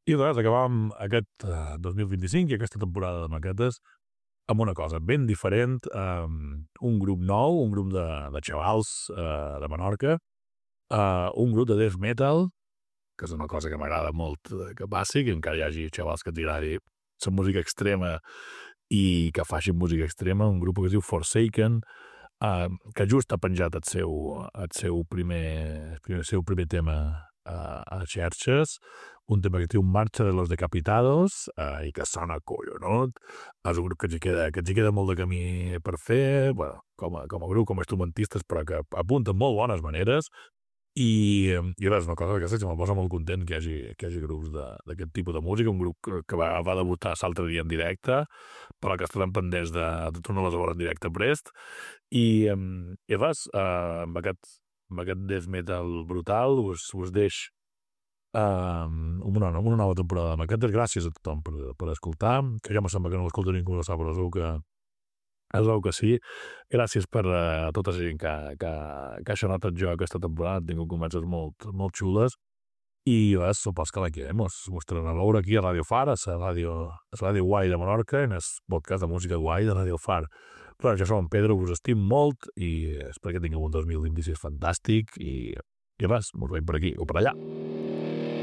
I res, acabàvem aquest 2025 i aquesta temporada de maquetes amb una cosa ben diferent, un grup nou, un grup de xavals de Menorca, un grup de death metal, que és una cosa que m'agrada molt que passi, que encara hi hagi xavals que t'agradi la música extrema i que facin música extrema, un grup que es diu Forsaken, que just ha penjat el seu primer tema a xarxes, un tema que es diu Marcha de los Decapitados, i que sona collonut. És un grup que ens hi queda molt de camí per fer, bueno, com a grup, com a instrumentistes, però que apunten molt bones maneres. I res, una cosa d'aquestes que me'l posa molt content que hi hagi grups d'aquest tipus de música, un grup que va debutar l'altre dia en directe, però que estarem pendents de tornar-les a veure en directe prest. I res, amb aquest death metal brutal us deix una nova temporada de maquetes. Gràcies a tothom per escoltar, que ja me sembla que no l'escolta ningú, no sap, però segur que sí. Gràcies per a tota la gent que ha xerrat amb jo aquesta temporada. He tingut converses molt xules. I res, sopars que la que mos tornem a veure aquí a Radio Far, a la ràdio guai de Menorca, en el podcast de música guai de Radio Far. Però jo som en Pedro, us estim molt i espero que tingueu un 2026 fantàstic i res, mos veiem per aquí o per allà.